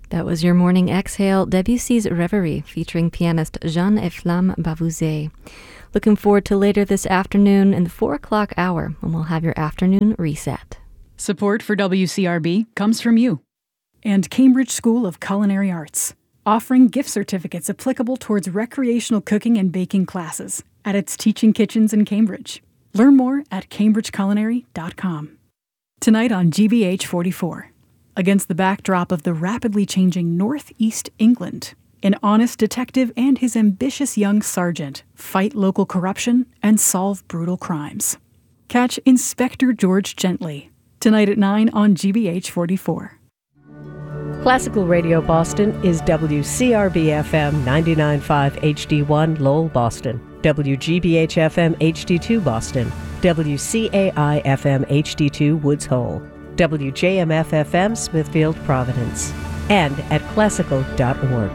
That was your morning exhale, Debussy's Reverie, featuring pianist Jean-Efflam Bavouzet. Looking forward to later this afternoon in the 4 o'clock hour, when we'll have your afternoon reset. Support for WCRB comes from you and Cambridge School of Culinary Arts, offering gift certificates applicable towards recreational cooking and baking classes at its teaching kitchens in Cambridge. Learn more at cambridgeculinary.com. Tonight on GBH 44. Against the backdrop of the rapidly changing Northeast England, an honest detective and his ambitious young sergeant fight local corruption and solve brutal crimes. Catch Inspector George Gently, tonight at 9 on GBH 44. Classical Radio Boston is WCRB-FM 99.5 HD1 Lowell, Boston, WGBH-FM HD2 Boston, WCAI-FM HD2 Woods Hole, WJMF-FM Smithfield, Providence, and at classical.org.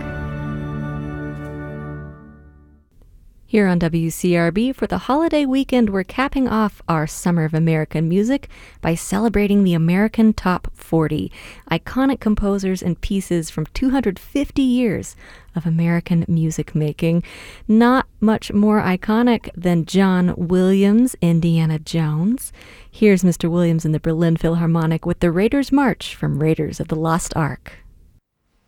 Here on WCRB, for the holiday weekend, we're capping off our Summer of American Music by celebrating the American Top 40, iconic composers and pieces from 250 years of American music making. Not much more iconic than John Williams' Indiana Jones. Here's Mr. Williams in the Berlin Philharmonic with the Raiders' March from Raiders of the Lost Ark.